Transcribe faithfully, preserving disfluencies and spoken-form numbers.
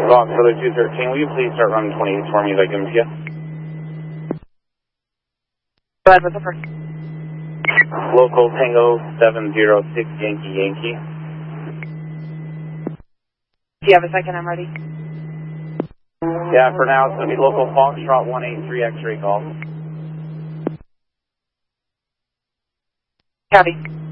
Fox Other two thirteen, will you please start running twenty-eight for me, like M T S? Go ahead with the first. Local Tango seven zero six Yankee Yankee. Do you have a second? I'm ready. Yeah, for now it's going to be local Foxtrot one eight three X-ray call. Copy.